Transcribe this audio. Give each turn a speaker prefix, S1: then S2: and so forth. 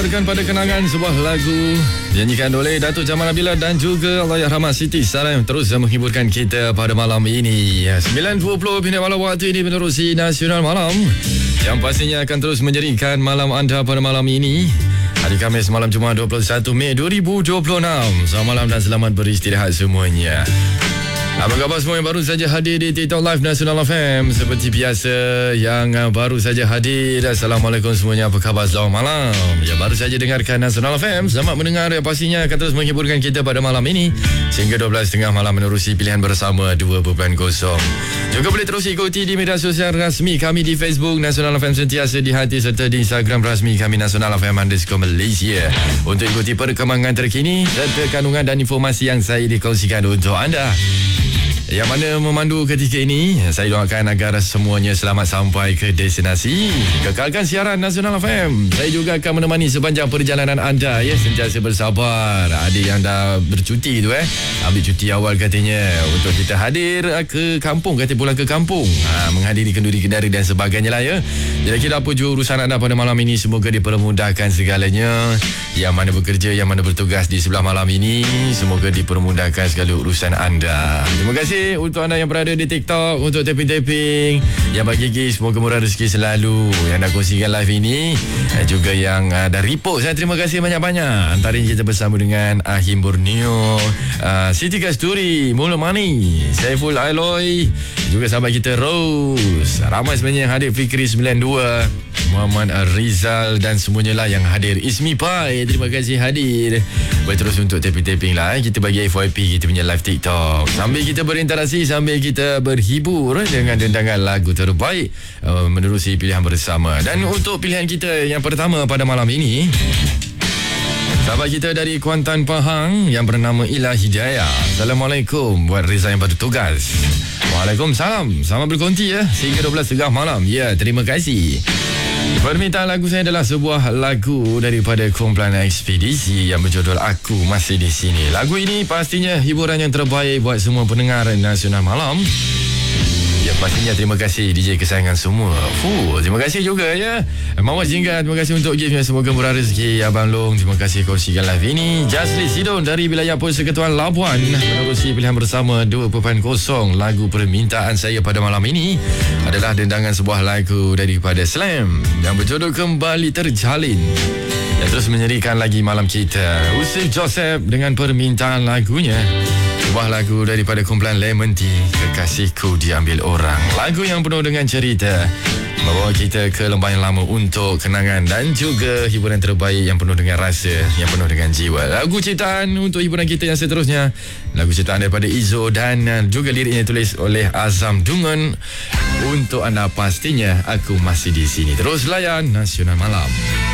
S1: menerkan pada kenangan sebuah lagu dinyanyikan oleh Datuk Jamal Nabila dan juga Allahyarhamah Siti Salim terus menghiburkan kita pada malam ini. 9.20 malam waktu ini menerusi Nasional Malam yang pastinya akan terus menjadikan malam anda pada malam ini. Hari Khamis malam Jumaat 21 Mei 2026. Selamat malam dan selamat beristirahat semuanya. Apa khabar semua yang baru saja hadir di TikTok Live Nasional FM? Seperti biasa yang baru saja hadir, Assalamualaikum semuanya, apa khabar, selamat malam. Yang baru saja dengarkan Nasional FM, selamat mendengar, yang pastinya akan terus menghiburkan kita pada malam ini sehingga 12.30 malam menerusi pilihan bersama 2.0. Juga boleh terus ikuti di media sosial rasmi kami di Facebook Nasional FM Sentiasa di Hati serta di Instagram rasmi kami Nasional FM _Malaysia untuk ikuti perkembangan terkini serta kandungan dan informasi yang saya dikongsikan untuk anda. Yang mana memandu ketika ini, saya doakan agar semuanya selamat sampai ke destinasi. Kekalkan siaran Nasional FM. Saya juga akan menemani sepanjang perjalanan anda, ya, sentiasa bersabar. Ada yang dah bercuti tu, ambil cuti awal katanya untuk kita hadir ke kampung, kata pulang ke kampung, menghadiri kenduri kendari dan sebagainya lah, ya. Jadi kira apa juga urusan anda pada malam ini, semoga dipermudahkan segalanya. Yang mana bekerja, yang mana bertugas di sebelah malam ini, semoga dipermudahkan segala urusan anda. Terima kasih untuk anda yang berada di TikTok, untuk tapping-tapping, yang bagi gigi, semoga murah rezeki selalu, yang dah kongsikan live ini, juga yang dah repost, terima kasih banyak-banyak. Antaranya kita bersama dengan Ahim Borneo, Siti Kasturi, Mula Mani, Saiful Aloy, juga sahabat kita Rose. Ramai sebenarnya yang hadir, Fikri 92, Muhammad Rizal dan semuanya lah yang hadir. Ismi Pai, terima kasih hadir. Boleh terus untuk tapping-tapping lah, kita bagi FYP kita punya live TikTok sambil kita berinteraksi, sambil kita berhibur dengan dendangan lagu terbaik menerusi pilihan bersama. Dan untuk pilihan kita yang pertama pada malam ini, sahabat kita dari Kuantan Pahang yang bernama Ila Hidayah. Assalamualaikum buat Reza yang bertugas. Waalaikumsalam. Selamat berkonti, ya, sehingga 12.30 malam. Ya, terima kasih. Permintaan lagu saya adalah sebuah lagu daripada kumpulan Ekspedisi yang berjudul Aku Masih di Sini. Lagu ini pastinya hiburan yang terbaik buat semua pendengar Nasional Malam. Ya, pastinya terima kasih DJ kesayangan semua. Terima kasih juga, ya, Mawar Jingga, terima kasih untuk giftnya, semoga murah rezeki. Abang Long, terima kasih kongsikan live ini. Jasli Sidon dari wilayah Persekutuan Labuan menerusi pilihan bersama 2.0. Lagu permintaan saya pada malam ini adalah dendangan sebuah lagu daripada Slam yang berjudul Kembali Terjalin, yang terus menyerikan lagi malam kita. Usif Joseph dengan permintaan lagunya, sebuah lagu daripada kumpulan Lemon Tea, Kekasihku Diambil Orang. Lagu yang penuh dengan cerita, membawa kita ke lembah yang lama untuk kenangan dan juga hiburan terbaik yang penuh dengan rasa, yang penuh dengan jiwa. Lagu ciptaan untuk hiburan kita yang seterusnya, lagu ciptaan daripada Izo dan juga liriknya tulis oleh Azam Dungan. Untuk anda pastinya Aku Masih di Sini. Terus layan Nasional Malam.